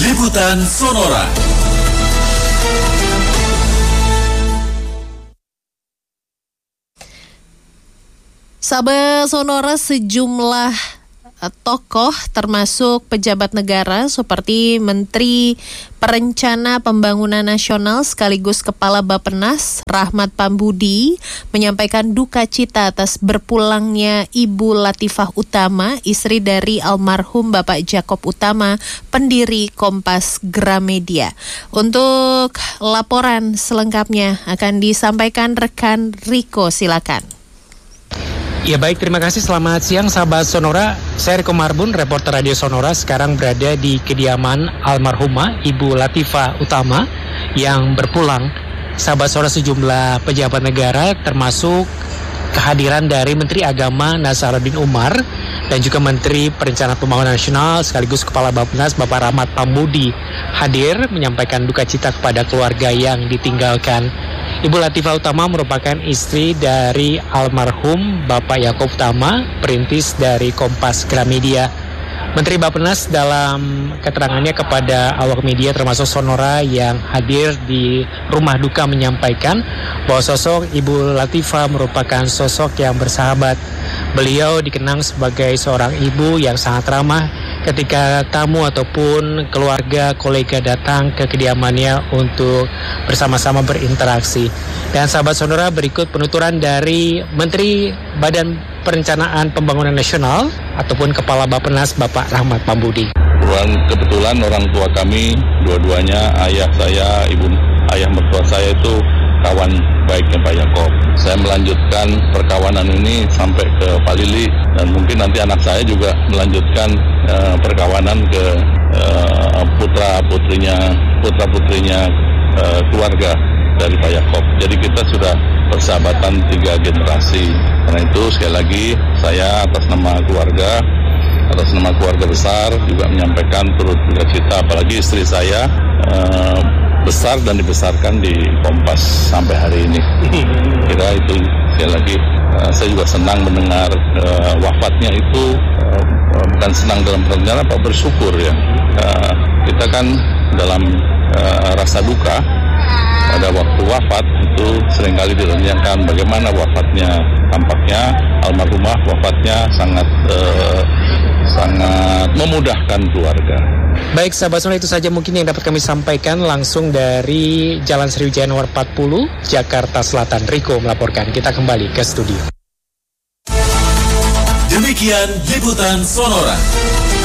Liputan Sonora. Sahabat Sonora, sejumlah tokoh termasuk pejabat negara seperti Menteri Perencana Pembangunan Nasional sekaligus Kepala Bappenas Rahmat Pambudi menyampaikan duka cita atas berpulangnya Ibu Latifah Utama, istri dari almarhum Bapak Jakob Utama, pendiri Kompas Gramedia. Untuk laporan selengkapnya akan disampaikan rekan Riko, silakan. Ya baik, terima kasih. Selamat siang sahabat Sonora. Saya Riko Marbun, reporter Radio Sonora, sekarang berada di kediaman almarhumah Ibu Latifah Utama yang berpulang. Sahabat Sonora, sejumlah pejabat negara termasuk kehadiran dari Menteri Agama Nasaruddin Umar dan juga Menteri Perencanaan Pembangunan Nasional sekaligus Kepala Bappenas Bapak Rahmat Pambudi hadir menyampaikan duka cita kepada keluarga yang ditinggalkan. Ibu Latifah Utama merupakan istri dari almarhum Bapak Jakob Utama, perintis dari Kompas Gramedia. Menteri Bappenas dalam keterangannya kepada awak media termasuk Sonora yang hadir di rumah duka menyampaikan bahwa sosok Ibu Latifah merupakan sosok yang bersahabat. Beliau dikenang sebagai seorang ibu yang sangat ramah ketika tamu ataupun keluarga kolega datang ke kediamannya untuk bersama-sama berinteraksi. Dan sahabat Sonora, berikut penuturan dari Menteri Badan Perencanaan Pembangunan Nasional ataupun Kepala Bappenas Bapak Rahmat Pambudi. Kebetulan orang tua kami, dua-duanya, ayah saya, ayah mertua saya itu kawan baiknya Pak Jakob. Saya melanjutkan perkawanan ini sampai ke Pak Lili dan mungkin nanti anak saya juga melanjutkan perkawanan ke putra-putrinya keluarga dari Pak Jakob. Jadi kita sudah persahabatan 3 generasi. Karena itu sekali lagi saya atas nama keluarga besar juga menyampaikan turut duka cita, apalagi istri saya besar dan dibesarkan di Kompas sampai hari ini. Kira itu sekali lagi saya juga senang mendengar wafatnya itu, bukan senang dalam perjalanan, apa bersyukur ya. Kita kan dalam rasa duka pada waktu wafat itu seringkali ditanyakan bagaimana wafatnya. Tampaknya almarhumah wafatnya sangat memudahkan keluarga. Baik sahabat Sonora, itu saja mungkin yang dapat kami sampaikan langsung dari Jalan Sriwijaya nomor 40, Jakarta Selatan. Riko melaporkan. Kita kembali ke studio. Demikian Liputan Sonora.